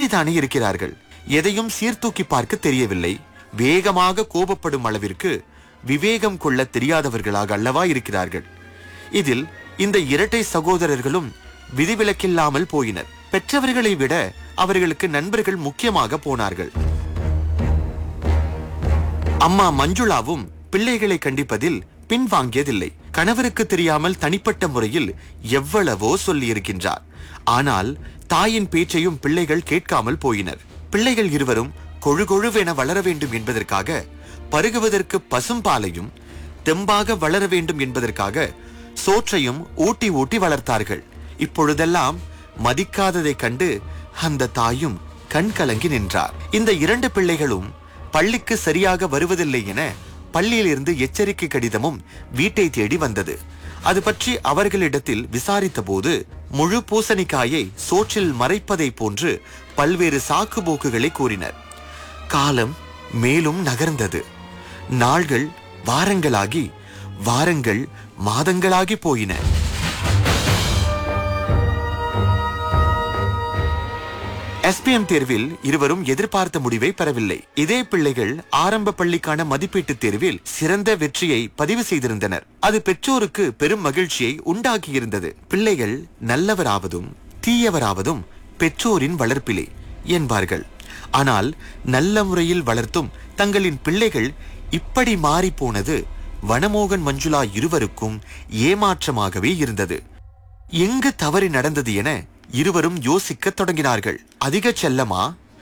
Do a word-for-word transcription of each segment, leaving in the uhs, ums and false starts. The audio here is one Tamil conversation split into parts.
அப்படித்தானே இருக்கிறார்கள். எதையும் சீர்தூக்கி பார்க்க தெரியவில்லை. வேகமாக கோபப்படும் அளவிற்கு விவேகம் கொள்ள தெரியாதவர்களாக அல்லவா இருக்கிறார்கள். இதில் இந்த இரட்டை சகோதரர்களும் விதிவிலக்கில்லாமல் போயினர். பெற்றவர்களை விட அவர்களுக்கு நண்பர்கள் முக்கியமாக போனார்கள். அம்மா மஞ்சுளாவும் பிள்ளைகளை கண்டிப்பதில் பின்வாங்கியதில்லை. கணவருக்கு தெரியாமல் தனிப்பட்ட முறையில் எவ்வளவோ சொல்லி இருக்கின்றார். ஆனால் தாயின் பேச்சையும் பிள்ளைகள் கேட்காமல் போயினர். பிள்ளைகள் இருவரும் கொழு கொழுவென வளர வேண்டும் என்பதற்காக, பருகுவதற்கு பசும்பாலையும் தெம்பாக வளர வேண்டும் என்பதற்காக சோற்றையும் ஊட்டி ஊட்டி வளர்த்தார்கள். இப்பொழுதெல்லாம் மதிக்காததை கண்டு அந்த தாயும் கண் கலங்கி நின்றார். இந்த இரண்டு பிள்ளைகளும் பள்ளிக்கு சரியாக வருவதில்லை என பள்ளியிலிருந்து எச்சரிக்கை கடிதமும் வீட்டை தேடி வந்தது. அது பற்றி அவர்களிடத்தில் விசாரித்த போது முழு பூசணிக்காயை சோற்றில் மறைப்பதை போன்று பல்வேறு சாக்கு போக்குகளை கூறினர். காலம் மேலும் நகர்ந்தது. நாள்கள் வாரங்களாகி, வாரங்கள் மாதங்களாகி போயின. எஸ்பிஎம் தேர்வில் இருவரும் எதிர்பார்த்த முடிவை பெறவில்லை. இதே பிள்ளைகள் ஆரம்ப பள்ளிக்கான மதிப்பீட்டு தேர்வில் சிறந்த வெற்றியை பதிவு செய்திருந்தனர். அது பெற்றோருக்கு பெரும் மகிழ்ச்சியை உண்டாக்கியிருந்தது. பிள்ளைகள் நல்லவராவதும் தீயவராவதும் பெற்றோரின் வளர்ப்பிலே என்பார்கள். ஆனால் நல்ல முறையில் வளர்த்தும் தங்களின் பிள்ளைகள் இப்படி மாறி போனது வனமோகன் மஞ்சுளா இருவருக்கும் ஏமாற்றமாகவே இருந்தது. எங்கு தவறு நடந்தது என இருவரும் யோசிக்க தொடங்கினார்கள். அதிக செல்லமா,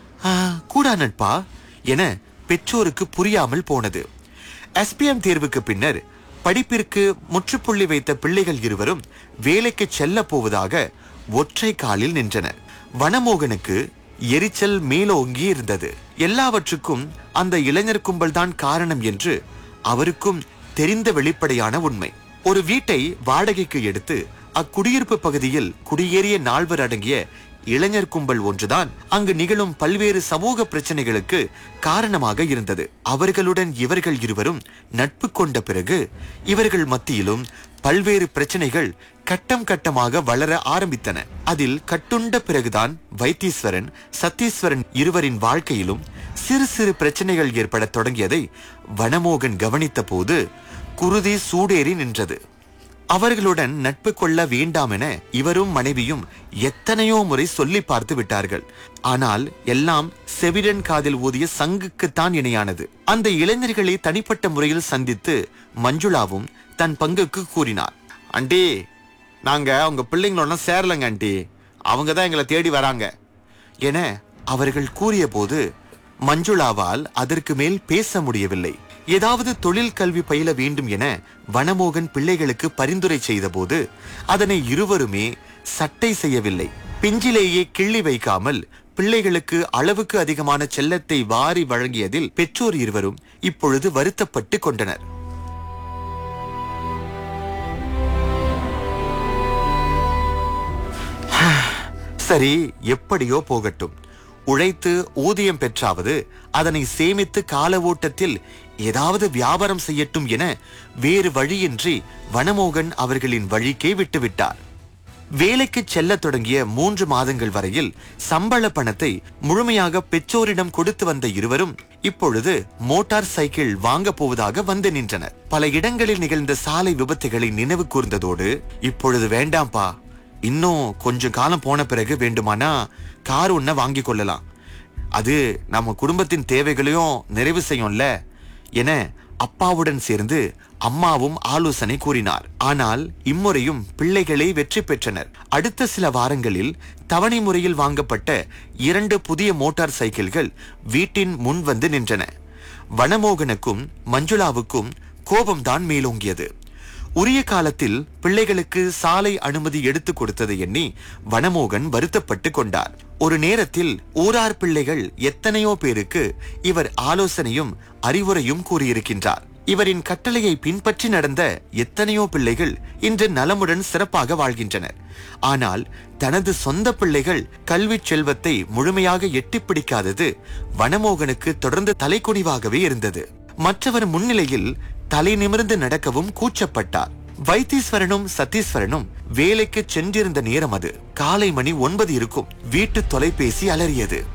கூடா நட்பா என பெற்றோருக்கு புரியாமல் போனது. எஸ்பிஎம் தேர்வுக்கு பின்னர் படிப்பிற்கு முற்றுப்புள்ளி வைத்த பிள்ளைகள் இருவரும் வேலைக்கு செல்ல போவதாக ஒற்றை காலில் நின்றனர். வனமோகனுக்கு எரிச்சல் மேலோங்கி இருந்தது. எல்லாவற்றுக்கும் அந்த இளைஞர் கும்பல் தான் காரணம் என்று அவருக்கும் தெரிந்த வெளிப்படையான உண்மை. ஒரு வீட்டை வாடகைக்கு எடுத்து அக்குடியிருப்பு பகுதியில் குடியேறிய நால்வர் அடங்கிய இளைஞர் கும்பல் ஒன்றுதான் அங்கு நிகழும் பல்வேறு சமூக பிரச்சனைகளுக்கு காரணமாக இருந்தது. அவர்களுடன் இவர்கள் இருவரும் நட்பு கொண்ட பிறகு இவர்கள் மத்தியிலும் பல்வேறு பிரச்சனைகள் கட்டம் கட்டமாக வளர ஆரம்பித்தன. அதில் கட்டுண்ட பிறகுதான் வைத்தீஸ்வரன், சத்தீஸ்வரன் இருவரின் வாழ்க்கையிலும் சிறு சிறு பிரச்சனைகள் ஏற்பட தொடங்கியதை வனமோகன் கவனித்த போது குருதி சூடேறி நின்றது. அவர்களுடன் நட்பு கொள்ள வேண்டாம் என இவரும் மனைவியும் எத்தனையோ முறை சொல்லி பார்த்து விட்டார்கள். ஆனால் எல்லாம் செவிடன் காதில் ஊதிய சங்குக்குத்தான் இணையானது. அந்த இளைஞர்களை தனிப்பட்ட முறையில் சந்தித்து மஞ்சுளாவும் தன் பங்குக்கு கூறினார். ஆண்டி, நாங்க உங்க பிள்ளைங்களோட சேரலங்க ஆண்டி, அவங்க தான் எங்களை தேடி வராங்க என அவர்கள் கூறிய போது மஞ்சுளாவால் அதற்கு மேல் பேச முடியவில்லை. ஏதாவது தொழில் கல்வி பயில வேண்டும் என வனமோகன் பிள்ளைகளுக்கு பரிந்துரை செய்த போது அதனை இருவருமே சட்டை செய்யவில்லை. பிஞ்சிலேயே கிள்ளி வைக்காமல் பிள்ளைகளுக்கு அளவுக்கு அதிகமான செல்லத்தை வாரி வழங்கியதில் பெற்றோர் இருவரும் இப்பொழுது வருத்தப்பட்டு கொண்டனர். சரி, எப்படியோ போகட்டும். உழைத்து ஊதியம் பெற்றாவது அதனை சேமித்து கால ஓட்டத்தில் ஏதாவது வியாபாரம் செய்யட்டும் என வேறு வழியின்றி வனமோகன் அவர்களின் வழிக்கே விட்டுவிட்டார். வேலைக்கு செல்ல தொடங்கிய மூன்று மாதங்கள் வரையில் சம்பள பணத்தை முழுமையாக பெற்றோரிடம் கொடுத்து வந்த இருவரும் இப்பொழுது மோட்டார் சைக்கிள் வாங்க போவதாக வந்து நின்றனர். பல இடங்களில் நிகழ்ந்த சாலை விபத்துகளை நினைவு கூர்ந்ததோடு, இப்பொழுது வேண்டாம்பா, இன்னும் கொஞ்சம் காலம் போன பிறகு வேண்டுமானா கார் ஒன்ன வாங்கி கொள்ளலாம், அது நம்ம குடும்பத்தின் தேவைகளையும் நிறைவு செய்யும்ல என அப்பாவுடன் சேர்ந்து அம்மாவும் ஆலோசனை கூறினார். ஆனால் இம்முறையும் பிள்ளைகளை வெற்றி பெற்றனர். அடுத்த சில வாரங்களில் தவணை முறையில் வாங்கப்பட்ட இரண்டு புதிய மோட்டார் சைக்கிள்கள் வீட்டின் முன் வந்து நின்றன. வனமோகனுக்கும் மஞ்சுளாவுக்கும் கோபம்தான் மேலோங்கியது. உரிய காலத்தில் பிள்ளைகளுக்கு சாலை அனுமதி எடுத்து கொடுத்ததை எண்ணி வனமோகன் வருத்தப்பட்டு கொண்டார். ஒரு நேரத்தில் ஊரார் பிள்ளைகள் எத்தனையோ பேருக்கு இவர் ஆலோசனையும் அறிவுரையும் கூறியிருக்கின்றார். இவரின் கட்டளையை பின்பற்றி நடந்த எத்தனையோ பிள்ளைகள் இன்று நலமுடன் சிறப்பாக வாழ்கின்றனர். ஆனால் தனது சொந்த பிள்ளைகள் கல்வி செல்வத்தை முழுமையாக எட்டிப்பிடிக்காதது வனமோகனுக்கு தொடர்ந்து தலைக்குனிவாகவே இருந்தது. மற்றவர் முன்னிலையில் தலை நிமிர்ந்து நடக்கவும் கூச்சப்பட்டார். வைத்தீஸ்வரனும் சத்தீஸ்வரனும் வேலைக்கு சென்றிருந்த நேரம் அது. காலை மணி ஒன்பது இருக்கும். வீட்டு தொலைபேசி அலறியது.